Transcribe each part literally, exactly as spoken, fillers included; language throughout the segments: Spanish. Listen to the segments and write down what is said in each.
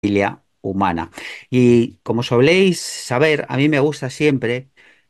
familia humana. Y como soléis saber, a mí me gusta siempre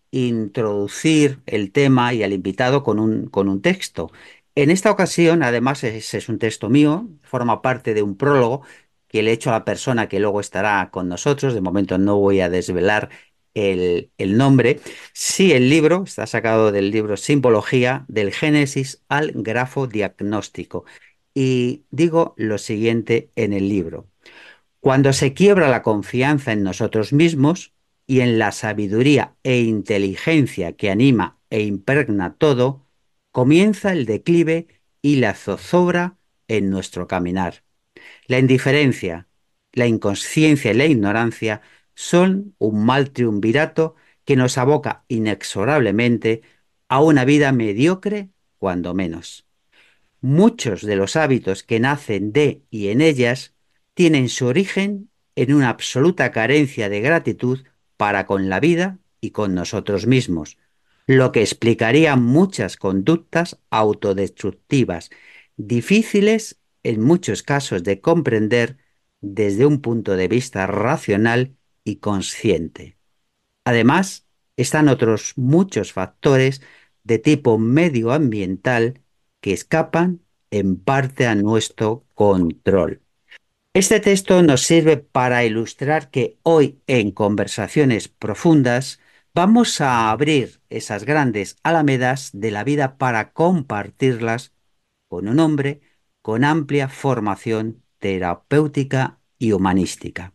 introducir el tema y al invitado con un, con un texto. En esta ocasión, además, ese es un texto mío, forma parte de un prólogo que le he hecho a la persona que luego estará con nosotros. De momento no voy a desvelar el, el nombre. Sí, el libro está sacado del libro Simbología del Génesis al Grafo Diagnóstico. Y digo lo siguiente en el libro. Cuando se quiebra la confianza en nosotros mismos y en la sabiduría e inteligencia que anima e impregna todo, comienza el declive y la zozobra en nuestro caminar. La indiferencia, la inconsciencia y la ignorancia son un mal triunvirato que nos aboca inexorablemente a una vida mediocre, cuando menos. Muchos de los hábitos que nacen de y en ellas tienen su origen en una absoluta carencia de gratitud para con la vida y con nosotros mismos, lo que explicaría muchas conductas autodestructivas, difíciles en muchos casos de comprender desde un punto de vista racional y consciente. Además, están otros muchos factores de tipo medioambiental que escapan en parte a nuestro control. Este texto nos sirve para ilustrar que hoy en Conversaciones Profundas vamos a abrir esas grandes alamedas de la vida para compartirlas con un hombre con amplia formación terapéutica y humanística.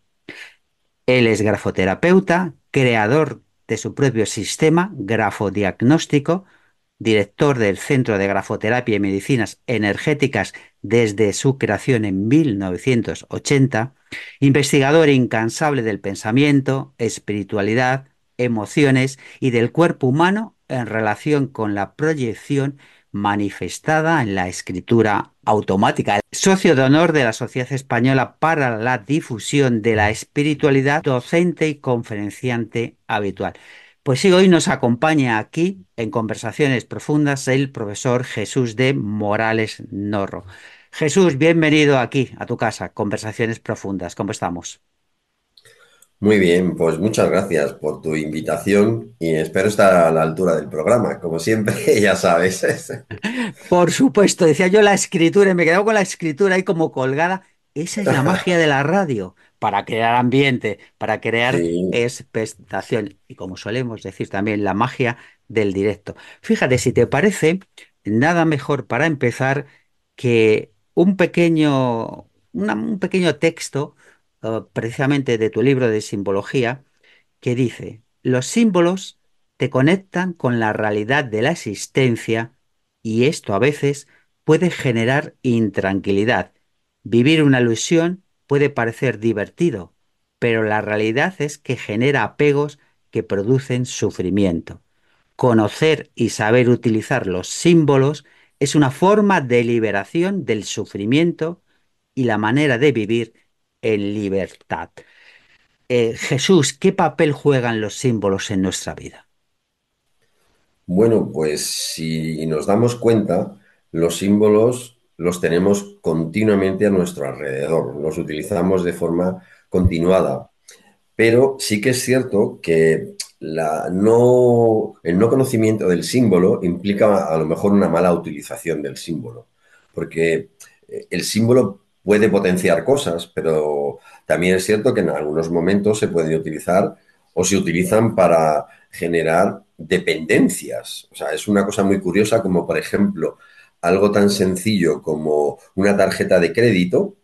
Él es grafoterapeuta, creador de su propio sistema grafodiagnóstico, director del Centro de Grafoterapia y Medicinas Energéticas desde su creación en mil novecientos ochenta, investigador incansable del pensamiento, espiritualidad, emociones y del cuerpo humano en relación con la proyección manifestada en la escritura automática. Socio de honor de la Sociedad Española para la Difusión de la Espiritualidad, docente y conferenciante habitual. Pues sí, hoy nos acompaña aquí en Conversaciones Profundas el profesor Jesús de Morales Norro. Jesús, bienvenido aquí a tu casa, Conversaciones Profundas. ¿Cómo estamos? Muy bien, pues muchas gracias por tu invitación y espero estar a la altura del programa, como siempre, ya sabes. Por supuesto, decía yo la escritura y me quedo con la escritura ahí como colgada. Esa es la magia de la radio, para crear ambiente, para crear Sí, expectación y como solemos decir también, la magia del directo. Fíjate, si te parece, nada mejor para empezar que un pequeño, una- un pequeño texto, eh, precisamente de tu libro de simbología, que dice, los símbolos te conectan con la realidad de la existencia y esto a veces puede generar intranquilidad. Vivir una ilusión puede parecer divertido, pero la realidad es que genera apegos que producen sufrimiento. Conocer y saber utilizar los símbolos es una forma de liberación del sufrimiento y la manera de vivir en libertad. Eh, Jesús, ¿qué papel juegan los símbolos en nuestra vida? bueno, pues si nos damos cuenta, los símbolos los tenemos continuamente a nuestro alrededor, los utilizamos de forma continuada. Pero sí que es cierto que la no, el no conocimiento del símbolo implica a lo mejor una mala utilización del símbolo, porque eh, el símbolo puede potenciar cosas, pero también es cierto que en algunos momentos se puede utilizar o se utilizan para generar dependencias. O sea, es una cosa muy curiosa como, por ejemplo, algo tan sencillo como una tarjeta de crédito,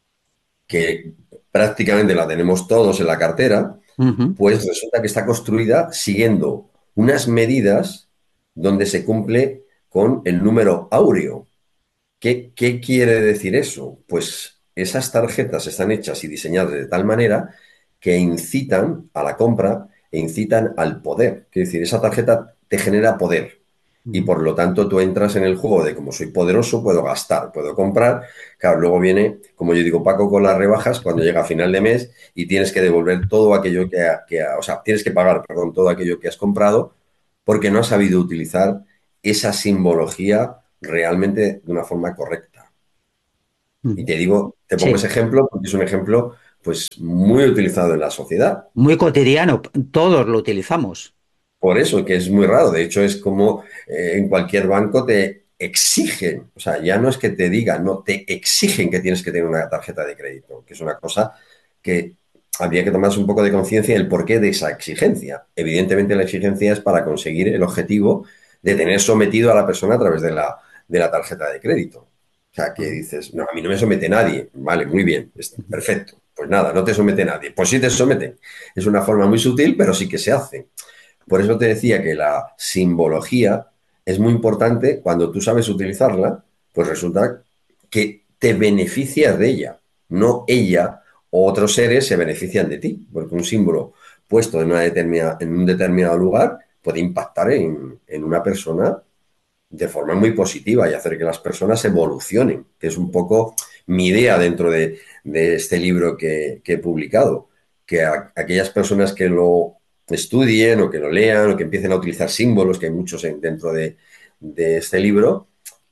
que prácticamente la tenemos todos en la cartera, Ujú. pues resulta que está construida siguiendo unas medidas donde se cumple con el número áureo. ¿Qué, qué quiere decir eso? Pues esas tarjetas están hechas y diseñadas de tal manera que incitan a la compra e incitan al poder. Es decir, esa tarjeta te genera poder y Ujú. por lo tanto tú entras en el juego de como soy poderoso, puedo gastar, puedo comprar. Claro, luego viene, como yo digo, Paco con las rebajas cuando llega a final de mes y tienes que devolver todo aquello que, ha- que ha- o sea, tienes que pagar, perdón, todo aquello que has comprado porque no has sabido utilizar esa simbología realmente de una forma correcta. Y Ujú. te digo, te pongo ese Sí, ejemplo porque es un ejemplo pues muy utilizado en la sociedad. Muy cotidiano, todos lo utilizamos. Por eso, que es muy raro. De hecho, es como eh, en cualquier banco te exigen, o sea, ya no es que te digan, no, te exigen que tienes que tener una tarjeta de crédito, que es una cosa que habría que tomarse un poco de conciencia del porqué de esa exigencia. Evidentemente, la exigencia es para conseguir el objetivo de tener sometido a la persona a través de la, de la tarjeta de crédito. O sea, que dices, no, a mí no me somete nadie. Vale, muy bien, es perfecto. Pues nada, no te somete nadie. Pues sí te someten. Es una forma muy sutil, pero sí que se hace. Por eso te decía que la simbología es muy importante cuando tú sabes utilizarla, pues resulta que te beneficias de ella, no ella o otros seres se benefician de ti, porque un símbolo puesto en, una determinada, en un determinado lugar puede impactar en, en una persona de forma muy positiva y hacer que las personas evolucionen, que es un poco mi idea dentro de, de este libro que, que he publicado, que a, aquellas personas que lo estudien o que lo lean o que empiecen a utilizar símbolos, que hay muchos en, dentro de, de, este libro,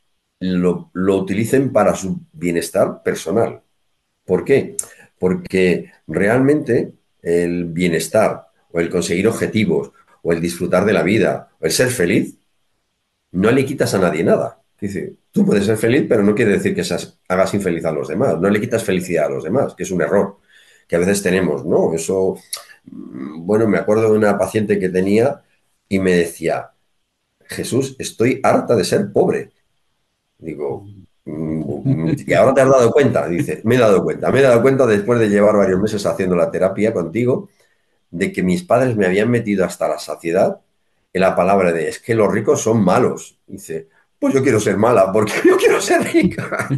lo, lo utilicen para su bienestar personal. ¿Por qué? Porque realmente el bienestar o el conseguir objetivos o el disfrutar de la vida o el ser feliz no le quitas a nadie nada. Dice, tú puedes ser feliz, pero no quiere decir que seas, hagas infeliz a los demás. No le quitas felicidad a los demás, que es un error que a veces tenemos, ¿no? Eso, mm, bueno, me acuerdo de una paciente que tenía y me decía, Jesús, estoy harta de ser pobre. Digo, "Mm, y ahora te has dado cuenta". Dice, me he dado cuenta, me he dado cuenta después de llevar varios meses haciendo la terapia contigo, de que mis padres me habían metido hasta la saciedad en la palabra de es que los ricos son malos. Dice, pues yo quiero ser mala porque yo quiero ser rica.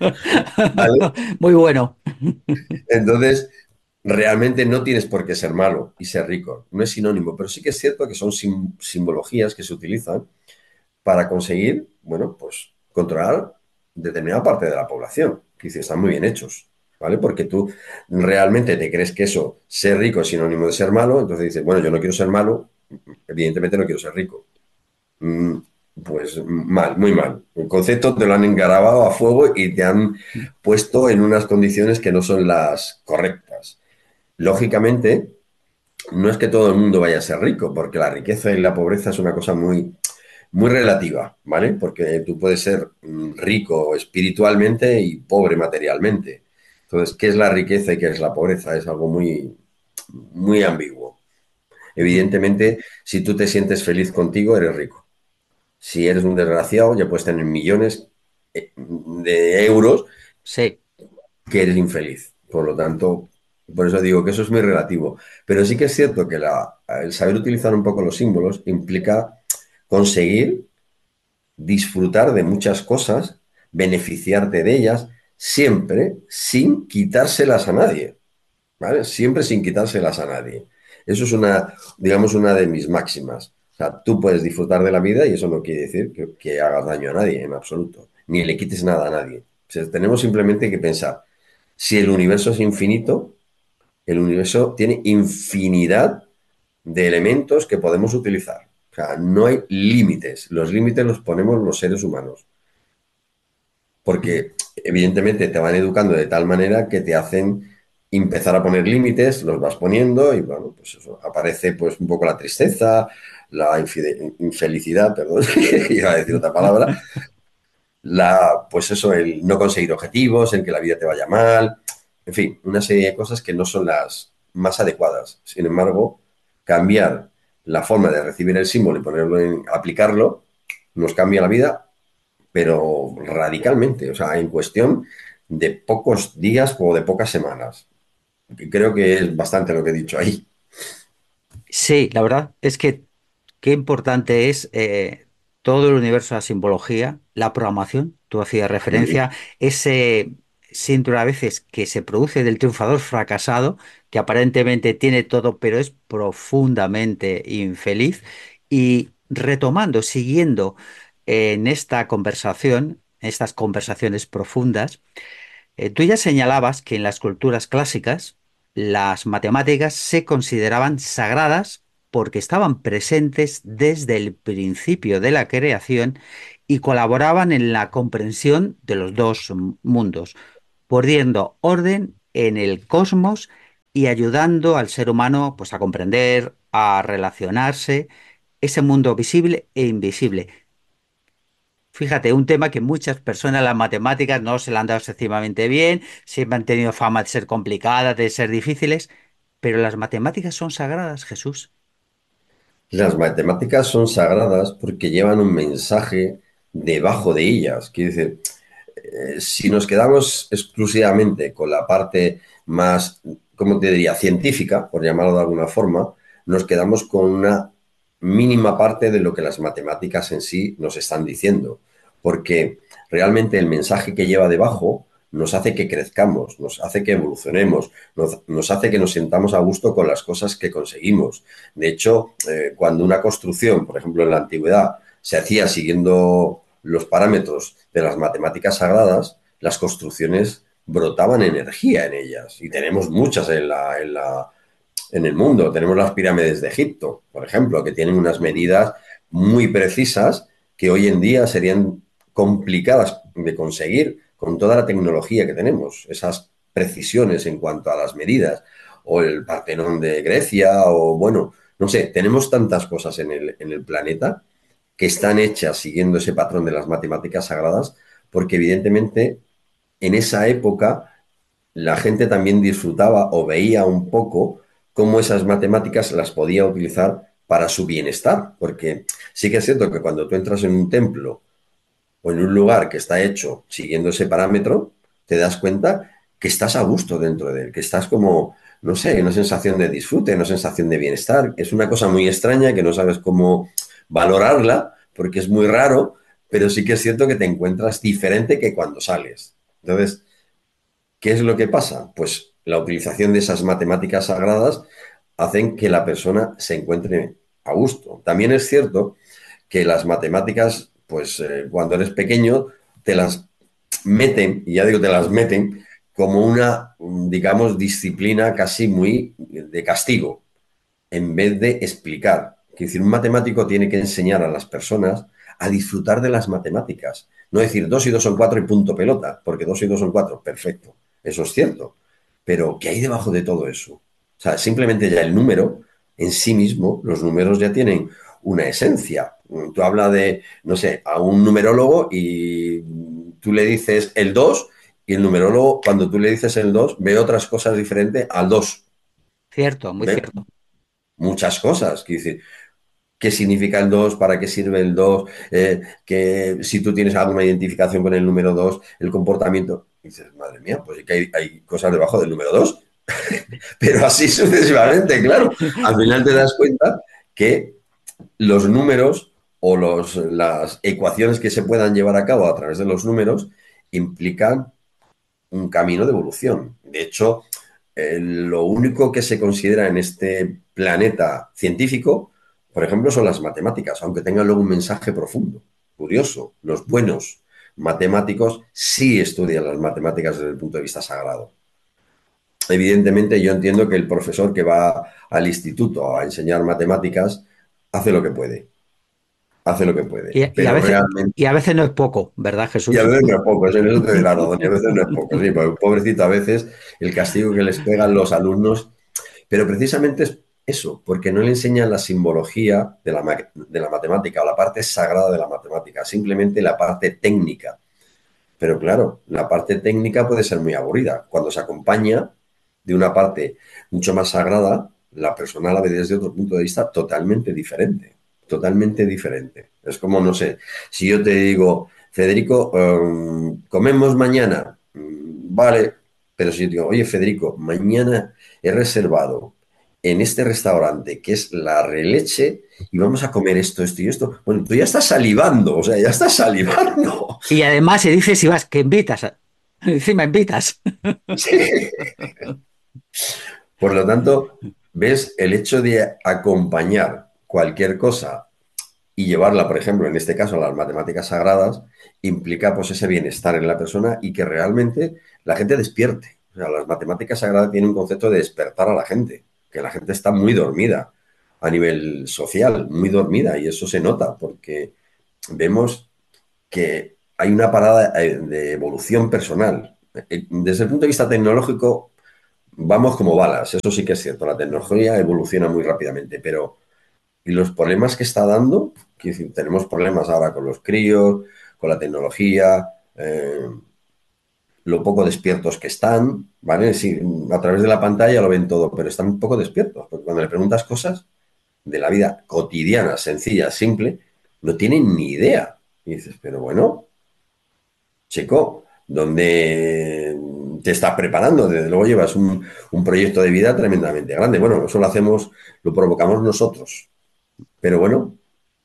¿Vale? Muy bueno. Entonces, realmente no tienes por qué ser malo y ser rico. No es sinónimo, pero sí que es cierto que son sim simbologías que se utilizan para conseguir, bueno, pues controlar determinada parte de la población. Que dice, están muy bien hechos. ¿Vale? Porque tú realmente te crees que eso, ser rico es sinónimo de ser malo, entonces dices, bueno, yo no quiero ser malo, evidentemente no quiero ser rico. Mm, Pues mal, muy mal. El concepto te lo han engarabado a fuego y te han puesto en unas condiciones que no son las correctas. Lógicamente, no es que todo el mundo vaya a ser rico, porque la riqueza y la pobreza es una cosa muy, muy relativa, ¿vale? Porque tú puedes ser mm, rico espiritualmente y pobre materialmente. Entonces, ¿qué es la riqueza y qué es la pobreza? Es algo muy, muy ambiguo. Evidentemente, si tú te sientes feliz contigo, eres rico. Si eres un desgraciado, ya puedes tener millones eh, de euros Sí, que eres infeliz. Por lo tanto, por eso digo que eso es muy relativo. Pero sí que es cierto que la- el saber utilizar un poco los símbolos implica conseguir disfrutar de muchas cosas, beneficiarte de ellas, siempre sin quitárselas a nadie, ¿vale? Siempre sin quitárselas a nadie. Eso es una, digamos, una de mis máximas. O sea, tú puedes disfrutar de la vida y eso no quiere decir que, que hagas daño a nadie en absoluto, ni le quites nada a nadie. O sea, tenemos simplemente que pensar, si el universo es infinito, el universo tiene infinidad de elementos que podemos utilizar. O sea, no hay límites. Los límites los ponemos los seres humanos. Porque evidentemente te van educando de tal manera que te hacen empezar a poner límites, los vas poniendo y bueno, pues eso, aparece pues un poco la tristeza, la infide- infelicidad, perdón, iba a decir otra palabra, la, pues eso, el no conseguir objetivos, el que la vida te vaya mal, en fin, una serie de cosas que no son las más adecuadas. Sin embargo, cambiar la forma de recibir el símbolo y ponerlo en, aplicarlo, nos cambia la vida, pero radicalmente, o sea, en cuestión de pocos días o de pocas semanas. Creo que es bastante lo que he dicho ahí. sí, la verdad es que qué importante es eh, todo el universo de la simbología, la programación. Tú hacías referencia, ese síndrome a veces que se produce del triunfador fracasado, que aparentemente tiene todo, pero es profundamente infeliz. Y retomando, siguiendo en esta conversación, estas conversaciones profundas, eh, tú ya señalabas que en las culturas clásicas las matemáticas se consideraban sagradas porque estaban presentes desde el principio de la creación y colaboraban en la comprensión de los dos m- mundos, poniendo orden en el cosmos y ayudando al ser humano pues a comprender, a relacionarse, ese mundo visible e invisible. Fíjate, un tema que muchas personas, las matemáticas, no se le han dado excesivamente bien, siempre han tenido fama de ser complicadas, de ser difíciles, pero las matemáticas son sagradas, Jesús. Las matemáticas son sagradas porque llevan un mensaje debajo de ellas. Quiere decir, eh, si nos quedamos exclusivamente con la parte más, ¿cómo te diría?, científica, por llamarlo de alguna forma, nos quedamos con una mínima parte de lo que las matemáticas en sí nos están diciendo. Porque realmente el mensaje que lleva debajo nos hace que crezcamos, nos hace que evolucionemos, nos, nos hace que nos sintamos a gusto con las cosas que conseguimos. De hecho, eh, cuando una construcción, por ejemplo, en la antigüedad, se hacía siguiendo los parámetros de las matemáticas sagradas, las construcciones brotaban energía en ellas. Y tenemos muchas en, la, en, la, en el mundo. Tenemos las pirámides de Egipto, por ejemplo, que tienen unas medidas muy precisas que hoy en día serían complicadas de conseguir con toda la tecnología que tenemos. Esas precisiones en cuanto a las medidas. O el Partenón de Grecia, o bueno, no sé, tenemos tantas cosas en el, en el planeta que están hechas siguiendo ese patrón de las matemáticas sagradas, porque evidentemente en esa época la gente también disfrutaba o veía un poco cómo esas matemáticas las podía utilizar para su bienestar, porque sí que es cierto que cuando tú entras en un templo o en un lugar que está hecho siguiendo ese parámetro, te das cuenta que estás a gusto dentro de él, que estás como, no sé, una sensación de disfrute, una sensación de bienestar. Es una cosa muy extraña que no sabes cómo valorarla, porque es muy raro, pero sí que es cierto que te encuentras diferente que cuando sales. Entonces, ¿qué es lo que pasa? Pues la utilización de esas matemáticas sagradas hacen que la persona se encuentre a gusto. También es cierto que las matemáticas, pues eh, cuando eres pequeño, te las meten, y ya digo, te las meten como una, digamos, disciplina casi muy de castigo, en vez de explicar. Es decir, un matemático tiene que enseñar a las personas a disfrutar de las matemáticas. No decir dos y dos son cuatro y punto pelota, porque dos y dos son cuatro, perfecto. Eso es cierto. Pero, ¿qué hay debajo de todo eso? O sea, simplemente ya el número en sí mismo, los números ya tienen una esencia. Tú hablas de, no sé, a un numerólogo y tú le dices el dos y el numerólogo, cuando tú le dices el dos ve otras cosas diferentes al dos. Cierto, muy Ve cierto. muchas cosas. Que dice, ¿qué significa el dos? ¿Para qué sirve el dos? Eh, que si tú tienes alguna identificación con el número dos, el comportamiento. Y dices, madre mía, pues sí que hay, hay cosas debajo del número dos. Pero así sucesivamente, claro. Al final te das cuenta que los números o los, las ecuaciones que se puedan llevar a cabo a través de los números implican un camino de evolución. De hecho, eh, lo único que se considera en este planeta científico, por ejemplo, son las matemáticas, aunque tengan luego un mensaje profundo. Curioso, los buenos matemáticos sí estudian las matemáticas desde el punto de vista sagrado. Evidentemente, yo entiendo que el profesor que va al instituto a enseñar matemáticas hace lo que puede, hace lo que puede, Y, y a pero veces, realmente, y a veces no es poco, ¿verdad, y a Jesús? veces no es poco, en eso te doy la razón, y a veces no es poco, sí, porque pobrecito, a veces el castigo que les pegan los alumnos. Pero precisamente es eso, porque no le enseñan la simbología de la, de la matemática o la parte sagrada de la matemática, simplemente la parte técnica. Pero claro, la parte técnica puede ser muy aburrida. Cuando se acompaña de una parte mucho más sagrada, la persona la ve desde otro punto de vista totalmente diferente. Totalmente diferente. Es como, no sé, si yo te digo, Federico, um, comemos mañana. Mm, vale, pero si yo te digo, oye, Federico, mañana he reservado en este restaurante que es la Releche y vamos a comer esto, esto y esto. Bueno, tú ya estás salivando, o sea, ya estás salivando. Y además se dice si vas, que invitas. a- Encima invitas. Sí. Por lo tanto, ves el hecho de acompañar cualquier cosa y llevarla, por ejemplo, en este caso a las matemáticas sagradas, implica pues ese bienestar en la persona y que realmente la gente despierte. O sea, las matemáticas sagradas tienen un concepto de despertar a la gente, que la gente está muy dormida a nivel social, muy dormida, y eso se nota porque vemos que hay una parada eh, de evolución personal. Eh, Desde el punto de vista tecnológico, vamos como balas, eso sí que es cierto, la tecnología evoluciona muy rápidamente, pero ¿y los problemas que está dando? Quiero decir, tenemos problemas ahora con los críos, con la tecnología, eh, lo poco despiertos que están, ¿vale? Sí, a través de la pantalla lo ven todo, pero están un poco despiertos, porque cuando le preguntas cosas de la vida cotidiana, sencilla, simple, no tienen ni idea. Y dices, pero bueno, chico, ¿dónde te estás preparando? Desde luego llevas un, un proyecto de vida tremendamente grande. Bueno, eso lo hacemos, lo provocamos nosotros. Pero bueno,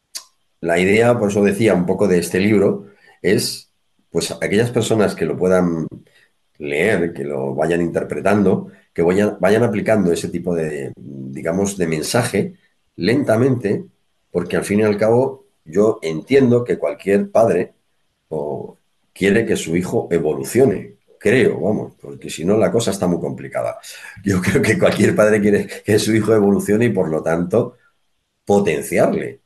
la idea, por eso decía un poco de este libro, es pues aquellas personas que lo puedan leer, que lo vayan interpretando, que vayan, vayan aplicando ese tipo de, digamos, de mensaje lentamente, porque al fin y al cabo yo entiendo que cualquier padre o quiere que su hijo evolucione. Creo, vamos, porque si no la cosa está muy complicada. Yo creo que cualquier padre quiere que su hijo evolucione y por lo tanto potenciarle,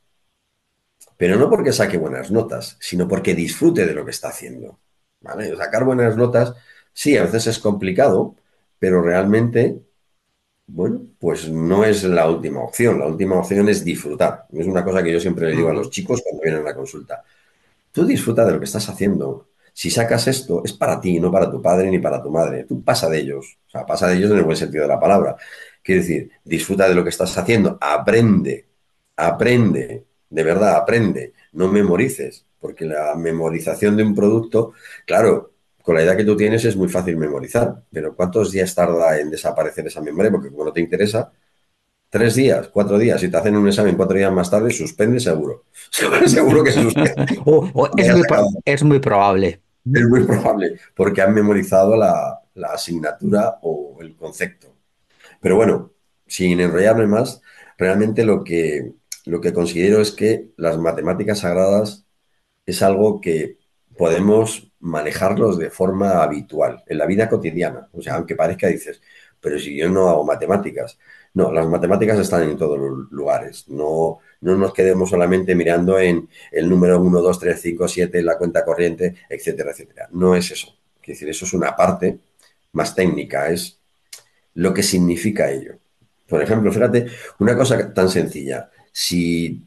pero no porque saque buenas notas, sino porque disfrute de lo que está haciendo. ¿Vale? Sacar buenas notas, sí, a veces es complicado, pero realmente, bueno, pues no es la última opción. La última opción es disfrutar. Es una cosa que yo siempre le digo a los Ujú, chicos cuando vienen a la consulta. Tú disfruta de lo que estás haciendo. Si sacas esto, es para ti, no para tu padre ni para tu madre. Tú pasa de ellos. O sea, pasa de ellos en el buen sentido de la palabra. Quiere decir, disfruta de lo que estás haciendo, aprende, aprende, de verdad, aprende. No memorices, porque la memorización de un producto, claro, con la edad que tú tienes es muy fácil memorizar, pero ¿cuántos días tarda en desaparecer esa memoria? Porque como no te interesa, tres días, cuatro días, si te hacen un examen cuatro días más tarde, suspende seguro. Seguro que suspende. O- o Cuando es hayas muy, sacado. pro- es muy probable. Es muy probable, porque han memorizado la, la asignatura o el concepto. Pero bueno, sin enrollarme más, realmente lo que, lo que considero es que las matemáticas sagradas es algo que podemos manejarlos de forma habitual, en la vida cotidiana. O sea, aunque parezca, dices, pero si yo no hago matemáticas. No, las matemáticas están en todos los lugares. No, no nos quedemos solamente mirando en el número uno, dos, tres, cinco, siete, la cuenta corriente, etcétera, etcétera. No es eso. Es decir, eso es una parte más técnica, es lo que significa ello. Por ejemplo, fíjate, una cosa tan sencilla. Si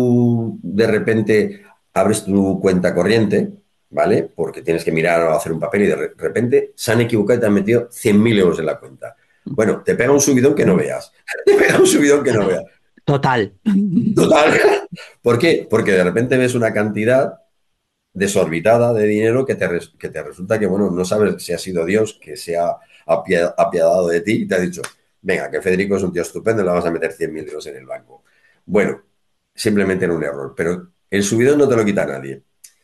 tú de repente abres tu cuenta corriente, ¿vale? Porque tienes que mirar o hacer un papel y de repente se han equivocado y te han metido cien mil euros en la cuenta. Bueno, te pega un subidón que no veas. Te pega un subidón que no veas. Total. Total. ¿Por qué? Porque de repente ves una cantidad desorbitada de dinero que te, res- que te resulta que, bueno, no sabes si ha sido Dios que se ha apia- apiadado de ti y te ha dicho, venga, que Federico es un tío estupendo, le vamos a meter cien mil euros en el banco. Bueno, simplemente era un error, pero el subidón no te lo quita nadie.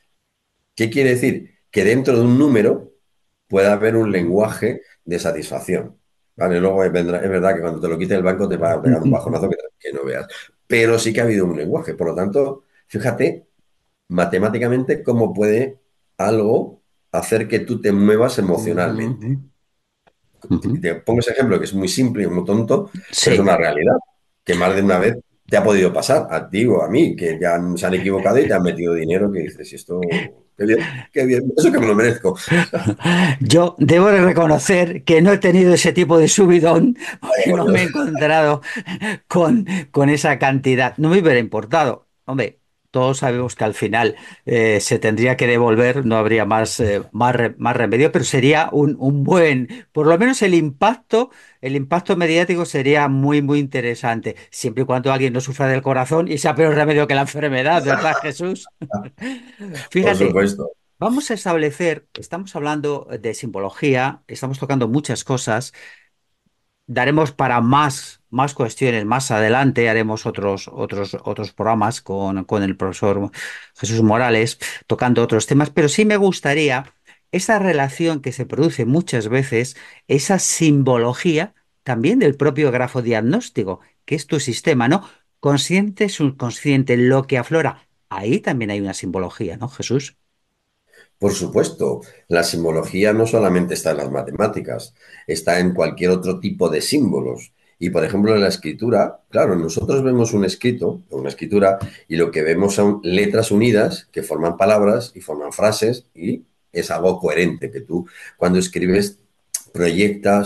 ¿Qué quiere decir? Que dentro de un número puede haber un lenguaje de satisfacción. ¿Vale? Luego es, vendrá- es verdad que cuando te lo quite el banco te va a pegar un bajonazo que, que no veas. Pero sí que ha habido un lenguaje. Por lo tanto, fíjate matemáticamente cómo puede algo hacer que tú te muevas emocionalmente. Ujú, ujú. Te pongo ese ejemplo que es muy simple y muy tonto, pero es Sí. una realidad que más de una vez te ha podido pasar a ti o a mí, que ya han- se han equivocado y te han metido dinero que dices, "Y esto, qué bien, qué bien, eso que me lo merezco". Yo debo de reconocer que no he tenido ese tipo de subidón Vaya porque por no me he Dios. encontrado con, con esa cantidad. No me hubiera importado. Hombre, todos sabemos que al final eh, se tendría que devolver, no habría más, eh, más, re- más remedio, pero sería un, un buen, por lo menos el impacto, el impacto mediático sería muy, muy interesante, siempre y cuando alguien no sufra del corazón y sea peor remedio que la enfermedad, ¿verdad, Jesús? Por Fíjate. supuesto. Vamos a establecer, estamos hablando de simbología, estamos tocando muchas cosas, daremos para más, más cuestiones más adelante, haremos otros, otros, otros programas con, con el profesor Jesús Morales, tocando otros temas, pero sí me gustaría esa relación que se produce muchas veces, esa simbología también del propio grafo diagnóstico, que es tu sistema, ¿no? Consciente, subconsciente, lo que aflora. Ahí también hay una simbología, ¿no, Jesús? Por supuesto, la simbología no solamente está en las matemáticas, está en cualquier otro tipo de símbolos. Y por ejemplo, en la escritura, claro, nosotros vemos un escrito, una escritura, y lo que vemos son letras unidas que forman palabras y forman frases y es algo coherente que tú cuando escribes proyectas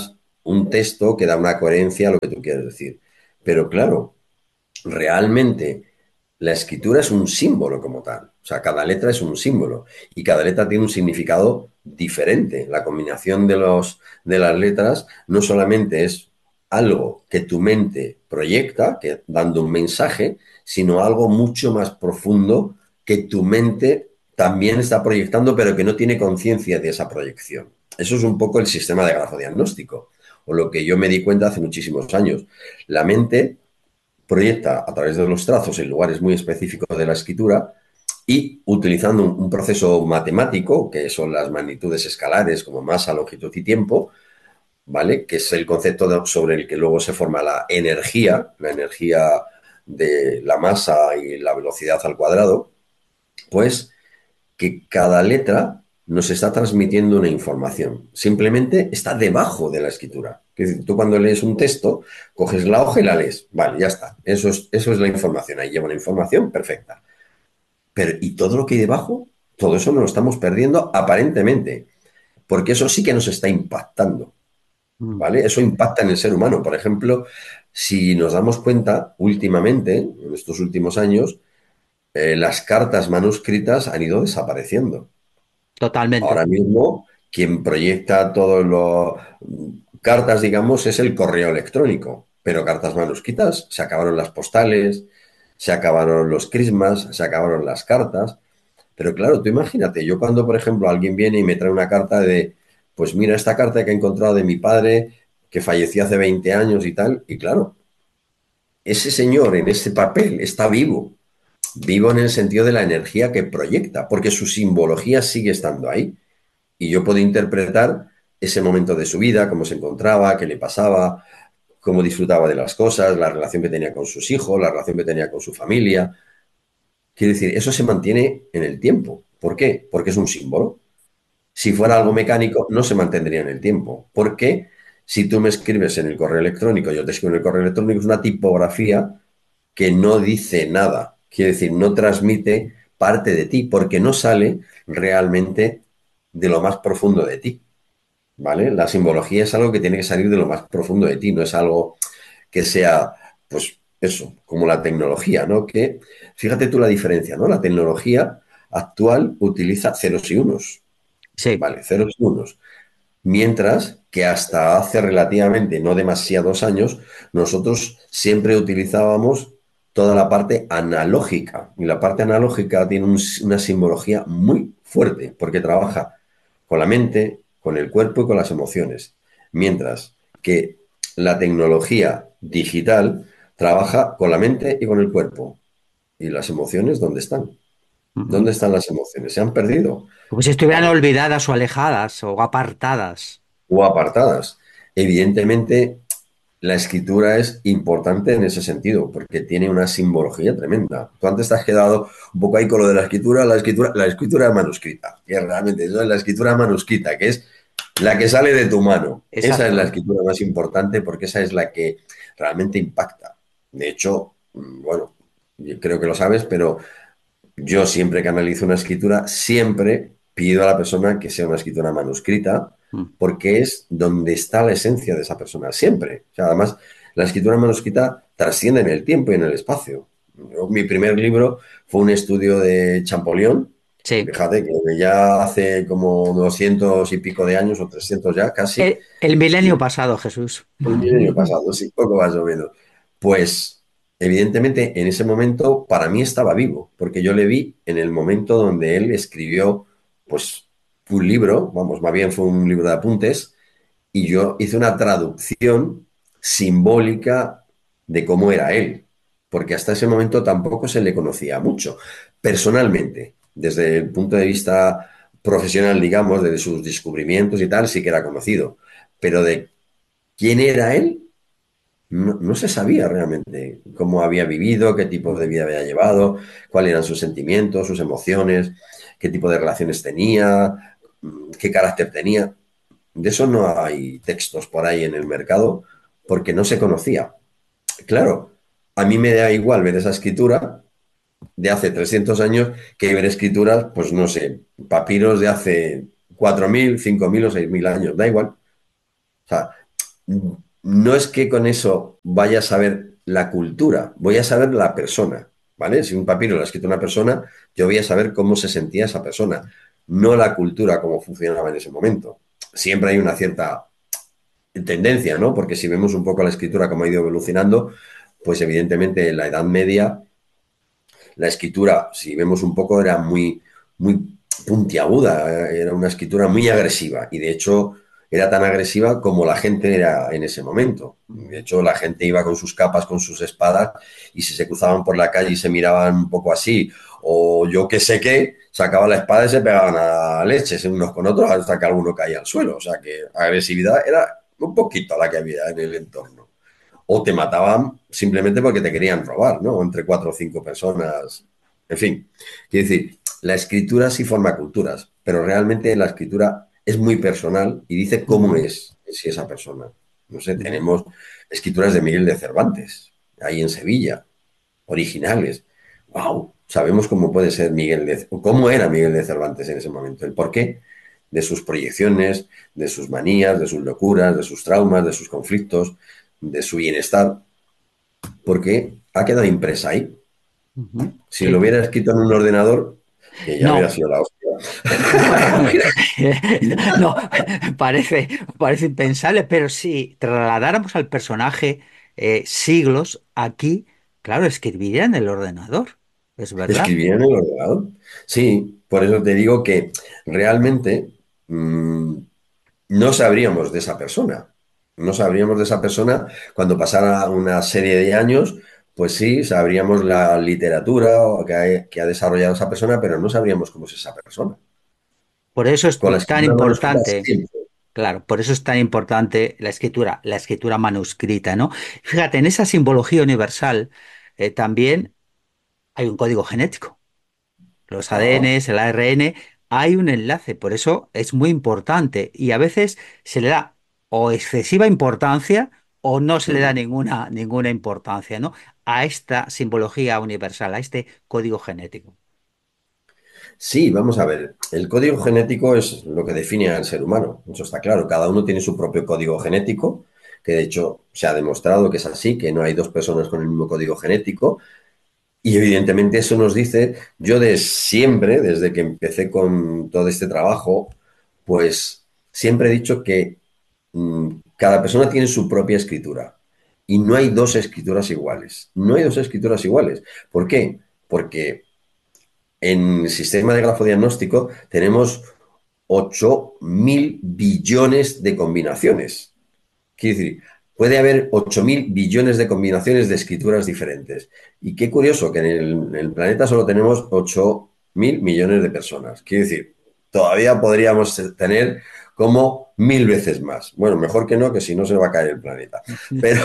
un texto que da una coherencia a lo que tú quieres decir. Pero claro, realmente la escritura es un símbolo como tal. O sea, cada letra es un símbolo y cada letra tiene un significado diferente. La combinación de, los, de las letras no solamente es algo que tu mente proyecta, que, dando un mensaje, sino algo mucho más profundo que tu mente también está proyectando, pero que no tiene conciencia de esa proyección. Eso es un poco el sistema de grafodiagnóstico, o lo que yo me di cuenta hace muchísimos años. La mente proyecta a través de los trazos en lugares muy específicos de la escritura y utilizando un, un proceso matemático, que son las magnitudes escalares como masa, longitud y tiempo, ¿vale? Que es el concepto de, sobre el que luego se forma la energía, la energía de la masa y la velocidad al cuadrado, pues que cada letra nos está transmitiendo una información. Simplemente está debajo de la escritura. Es decir, tú cuando lees un texto, coges la hoja y la lees. Vale, ya está. Eso es, eso es la información. Ahí lleva una información perfecta. Pero, ¿y todo lo que hay debajo? Todo eso nos lo estamos perdiendo aparentemente, porque eso sí que nos está impactando, Mm. ¿vale? Eso impacta en el ser humano. Por ejemplo, si nos damos cuenta, últimamente, en estos últimos años, eh, las cartas manuscritas han ido desapareciendo. Totalmente. Ahora mismo, quien proyecta todas las cartas, digamos, es el correo electrónico, pero cartas manuscritas, se acabaron las postales, se acabaron los crismas, se acabaron las cartas. Pero claro, tú imagínate, yo cuando, por ejemplo, alguien viene y me trae una carta de, pues mira, esta carta que he encontrado de mi padre, que falleció hace veinte años y tal, y claro, ese señor en ese papel está vivo, vivo en el sentido de la energía que proyecta, porque su simbología sigue estando ahí. Y yo puedo interpretar ese momento de su vida, cómo se encontraba, qué le pasaba, cómo disfrutaba de las cosas, la relación que tenía con sus hijos, la relación que tenía con su familia. Quiero decir, eso se mantiene en el tiempo. ¿Por qué? Porque es un símbolo. Si fuera algo Ujú. mecánico, no se mantendría en el tiempo. Porque si tú me escribes en el correo electrónico, yo te escribo en el correo electrónico, es una tipografía que no dice nada. Quiere decir, no transmite parte de ti, porque no sale realmente de lo más profundo de ti. ¿Vale? La simbología es algo que tiene que salir de lo más profundo de ti, no es algo que sea, pues eso, como la tecnología, ¿no? Que fíjate tú la diferencia, ¿no? La tecnología actual utiliza ceros y unos, Sí. ¿vale? Ceros y unos. Mientras que hasta hace relativamente no demasiados años, nosotros siempre utilizábamos toda la parte analógica. Y la parte analógica tiene un- una simbología muy fuerte, porque trabaja con la mente, con el cuerpo y con las emociones. Mientras que la tecnología digital trabaja con la mente y con el cuerpo. ¿Y las emociones dónde están? Ujú. ¿Dónde están las emociones? ¿Se han perdido? Como si estuvieran Vale, olvidadas o alejadas o apartadas. o apartadas. Evidentemente, la escritura es importante en ese sentido, porque tiene una simbología tremenda. Tú antes te has quedado un poco ahí con lo de la escritura, la escritura, la escritura manuscrita, que realmente eso es la escritura manuscrita, que es la que sale de tu mano. Esa es la Exacto. escritura más importante porque esa es la que realmente impacta. De hecho, mm, bueno, yo creo que lo sabes, pero yo siempre que analizo una escritura, siempre pido a la persona que sea una escritura manuscrita, Mm. porque es donde está la esencia de esa persona, siempre. O sea, además, la escritura manuscrita trasciende en el tiempo y en el espacio. Yo, mi primer libro fue un estudio de Champollion, Sí. fíjate que ya hace como doscientos y pico de años, o trescientos ya casi, El, el milenio y pasado, Jesús. el milenio pasado, sí, poco más o menos. Pues evidentemente en ese momento para mí estaba vivo, porque yo le vi en el momento donde él escribió pues un libro, vamos, más bien fue un libro de apuntes, y yo hice una traducción simbólica de cómo era él, porque hasta ese momento tampoco se le conocía mucho, personalmente, desde el punto de vista profesional, digamos, de sus descubrimientos y tal, sí que era conocido, pero de quién era él, no, no se sabía realmente cómo había vivido, qué tipo de vida había llevado, cuáles eran sus sentimientos, sus emociones, qué tipo de relaciones tenía, mm, qué carácter tenía. De eso no hay textos por ahí en el mercado porque no se conocía. Claro, a mí me da igual ver esa escritura de hace trescientos años que ver escrituras, pues no sé, papiros de hace cuatro mil, cinco mil o seis mil años, da igual. O sea, no es que con eso vaya a saber la cultura, voy a saber la persona, ¿vale? Si un papiro lo ha escrito una persona, yo voy a saber cómo se sentía esa persona, no la cultura, cómo funcionaba en ese momento. Siempre hay una cierta tendencia, ¿no? Porque si vemos un poco la escritura cómo ha ido evolucionando, pues evidentemente en la Edad Media la escritura, si vemos un poco, era muy, muy puntiaguda, era una escritura muy agresiva y de hecho era tan agresiva como la gente era en ese momento. De hecho, la gente iba con sus capas, con sus espadas y si se cruzaban por la calle y se miraban un poco así, o yo qué sé qué, sacaban la espada y se pegaban a leches unos con otros hasta que alguno caía al suelo. O sea que agresividad era un poquito la que había en el entorno o te mataban simplemente porque te querían robar, ¿no? Entre cuatro o cinco personas. En fin, quiero decir, la escritura sí forma culturas, pero realmente la escritura es muy personal y dice cómo Ujú, es si esa persona. No sé, ujú, tenemos escrituras de Miguel de Cervantes, ahí en Sevilla, originales. ¡Wow! Sabemos cómo puede ser Miguel de, cómo era Miguel de Cervantes en ese momento, el porqué de sus proyecciones, de sus manías, de sus locuras, de sus traumas, de sus conflictos, de su bienestar, porque ha quedado impresa ahí. ujú. Si lo Sí. hubiera escrito en un ordenador, que ya hubiera No, sido la hostia. no, parece, parece impensable, pero si trasladáramos al personaje eh, siglos aquí, claro, escribiría en el ordenador, es verdad. Escribía en el ordenador. Sí, por eso te digo que realmente mmm, no sabríamos de esa persona. No sabríamos de esa persona cuando pasara una serie de años, pues sí, sabríamos la literatura que ha, que ha desarrollado esa persona, pero no sabríamos cómo es esa persona. Por eso es Con la tan escritura manuscrita importante, siempre. claro, por eso es tan importante la escritura, la escritura manuscrita, ¿no? Fíjate, en esa simbología universal eh, también hay un código genético. Los Ah, A D Ns, el A R N, hay un enlace, por eso es muy importante y a veces se le da o excesiva importancia o no se le da mm. ninguna, ninguna importancia, ¿no? A esta simbología universal, a este código genético. Sí, vamos a ver. El código genético es lo que define al ser humano. Eso está claro. Cada uno tiene su propio código genético, que de hecho se ha demostrado que es así, que no hay dos personas con el mismo código genético. Y evidentemente eso nos dice, yo de siempre, desde que empecé con todo este trabajo, pues siempre he dicho que mm, cada persona tiene su propia escritura. Y no hay dos escrituras iguales. No hay dos escrituras iguales. ¿Por qué? Porque en el sistema de grafodiagnóstico tenemos ocho mil billones de combinaciones. Quiere decir, puede haber ocho mil billones de combinaciones de escrituras diferentes. Y qué curioso que en el, en el planeta solo tenemos ocho mil millones de personas. Quiere decir, todavía podríamos tener como mil veces más. Bueno, mejor que no, que si no se va a caer el planeta. Pero,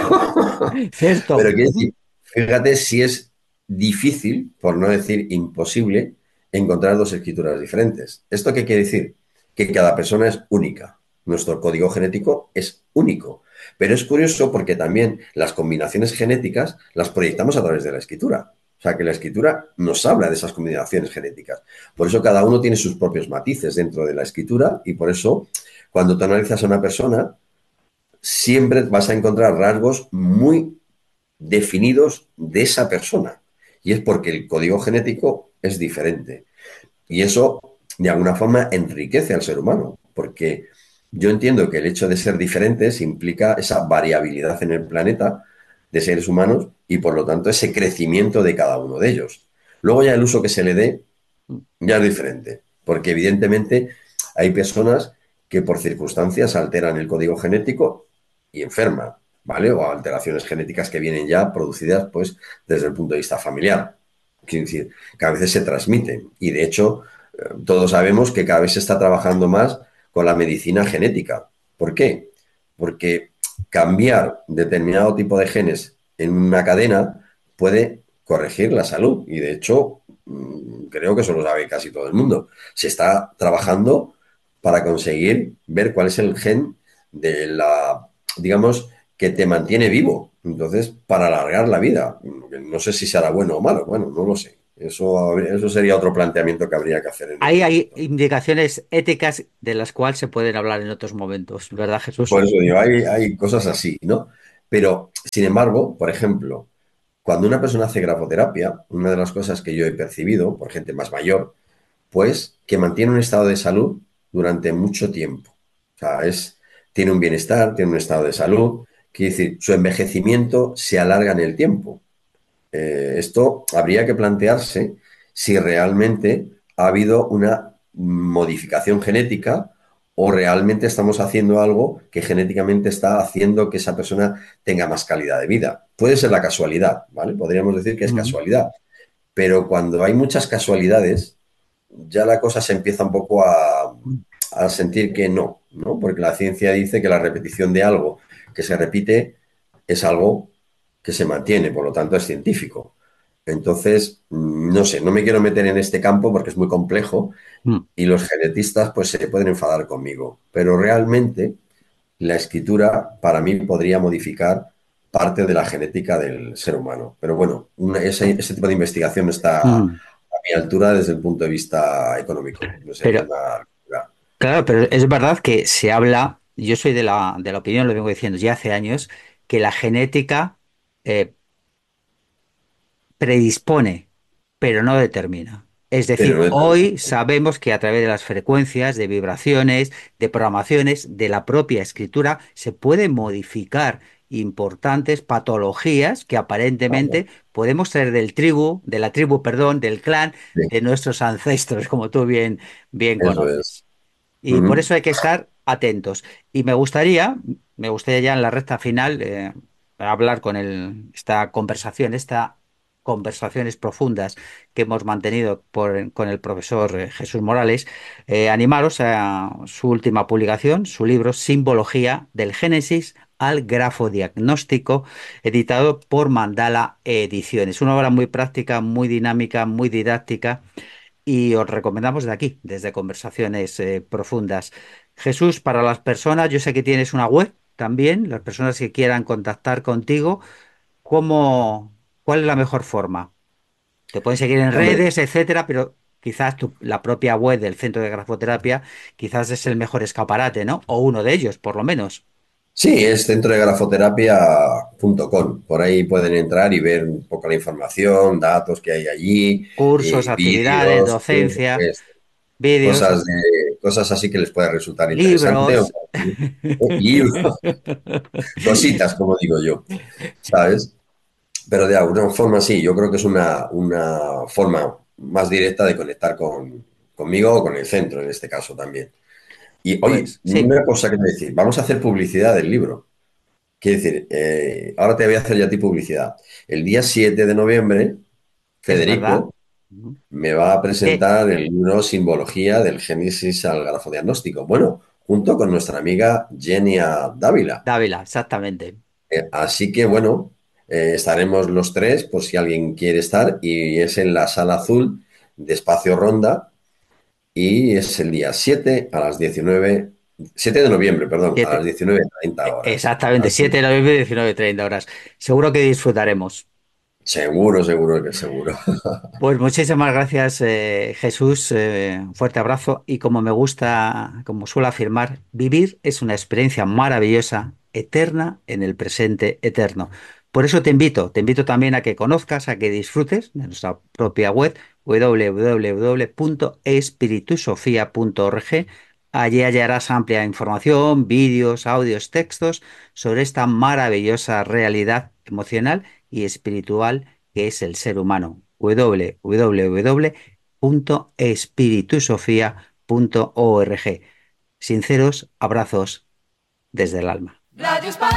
pero Cierto. quiero decir, fíjate si es difícil, por no decir imposible, encontrar dos escrituras diferentes. ¿Esto qué quiere decir? Que cada persona es única. Nuestro código genético es único. Pero es curioso porque también las combinaciones genéticas las proyectamos a través de la escritura. O sea, que la escritura nos habla de esas combinaciones genéticas. Por eso cada uno tiene sus propios matices dentro de la escritura y por eso cuando tú analizas a una persona, siempre vas a encontrar rasgos muy definidos de esa persona. Y es porque el código genético es diferente. Y eso, de alguna forma, enriquece al ser humano, porque yo entiendo que el hecho de ser diferentes implica esa variabilidad en el planeta de seres humanos y, por lo tanto, ese crecimiento de cada uno de ellos. Luego ya el uso que se le dé ya es diferente, porque evidentemente hay personas que por circunstancias alteran el código genético y enferman, ¿vale? O alteraciones genéticas que vienen ya producidas, pues, desde el punto de vista familiar. Quiero decir, que a veces se transmiten. Y de hecho, eh, todos sabemos que cada vez se está trabajando más con la medicina genética. ¿Por qué? Porque cambiar determinado tipo de genes en una cadena puede corregir la salud. Y de hecho, mm, creo que eso lo sabe casi todo el mundo. Se está trabajando para conseguir ver cuál es el gen de la, digamos, que te mantiene vivo. Entonces, para alargar la vida. No sé si será bueno o malo, bueno, no lo sé. Eso, eso sería otro planteamiento que habría que hacer en Ahí otro hay momento. indicaciones éticas de las cuales se pueden hablar en otros momentos, ¿verdad, Jesús? Por eso digo, hay, hay cosas así, ¿no? Pero, sin embargo, por ejemplo, cuando una persona hace grafoterapia, una de las cosas que yo he percibido por gente más mayor, pues que mantiene un estado de salud durante mucho tiempo. O sea, es, tiene un bienestar, tiene un estado de salud, quiere decir, su envejecimiento se alarga en el tiempo. Eh, esto habría que plantearse si realmente ha habido una modificación genética o realmente estamos haciendo algo que genéticamente está haciendo que esa persona tenga más calidad de vida. Puede ser la casualidad, ¿vale? Podríamos decir que es Mm, casualidad, pero cuando hay muchas casualidades, ya la cosa se empieza un poco a, mm, a sentir que no, ¿no? Porque la ciencia dice que la repetición de algo que se repite es algo que se mantiene, por lo tanto es científico. Entonces, mm, no sé, no me quiero meter en este campo porque es muy complejo mm, y los genetistas pues se pueden enfadar conmigo, pero realmente la escritura para mí podría modificar parte de la genética del ser humano. Pero bueno, una- ese, ese tipo de investigación no está a mm. mi altura desde el punto de vista económico. No sería Pero, una locura. claro, pero es verdad que se habla, yo soy de la, de la opinión, lo vengo diciendo ya hace años, que la genética eh, predispone, pero no determina. Es Pero decir, no determina. hoy sabemos que a través de las frecuencias, de vibraciones, de programaciones, de la propia escritura, se pueden modificar importantes patologías que Claro. aparentemente podemos traer del tribu, de la tribu, perdón, del clan Sí, de nuestros ancestros, como tú bien, bien eso es. conoces. Y por Ujú. eso hay que estar atentos. Y me gustaría, me gustaría ya en la recta final eh, hablar con el, esta conversación, estas conversaciones profundas que hemos mantenido por- con el profesor eh, Jesús Morales, eh, animaros a su última publicación, su libro Simbología del Génesis al grafodiagnóstico, editado por Mandala Ediciones. Una obra muy práctica, muy dinámica, muy didáctica y os recomendamos de aquí, desde Conversaciones eh, Profundas. Jesús, para las personas, yo sé que tienes una web también, las personas que quieran contactar contigo, ¿cómo, cuál es la mejor forma? Te pueden seguir en Hombre, redes, etcétera, pero quizás tu- la propia web del Centro de Grafoterapia quizás es el mejor escaparate, ¿no? O uno de ellos, por lo menos. sí, es centro de grafoterapia punto com. Por ahí pueden entrar y ver un poco la información, datos que hay allí, Cursos, eh, actividades, vídeos, eh, docencia, esto. vídeos, Cosas, de, cosas así que les pueda resultar interesante. O, libros. o libros, cositas, como digo yo, ¿sabes? Pero de alguna forma sí, yo creo que es una, una forma más directa de conectar con, conmigo o con el centro en este caso también. Y oye, Pues sí, una cosa que te voy a decir, vamos a hacer publicidad del libro. Quiero decir, eh, ahora te voy a hacer ya a ti publicidad. El día siete de noviembre, es verdad. Federico me va a Que presentar el libro Simbología del Génesis al grafodiagnóstico. Bueno, junto con nuestra amiga Genia Dávila. Dávila, exactamente. Eh, así que bueno, eh, estaremos los tres por si alguien quiere estar y es en la sala azul de Espacio Ronda y es el día siete a las diecinueve, siete de noviembre, perdón, a las Siete, diecinueve treinta e- horas. exactamente, Así siete de que noviembre, diecinueve treinta horas. Seguro que disfrutaremos. seguro, seguro que seguro. Pues muchísimas gracias, eh, Jesús. Eh, un fuerte abrazo. Y como me gusta, como suelo afirmar, vivir es una experiencia maravillosa, eterna en el presente eterno. Por eso te invito, te invito también a que conozcas, a que disfrutes de nuestra propia web w w w punto espiritusofía punto org. Allí hallarás amplia información, vídeos, audios, textos sobre esta maravillosa realidad emocional y espiritual que es el ser humano. w w w punto espiritusofía punto org. Sinceros abrazos desde el alma.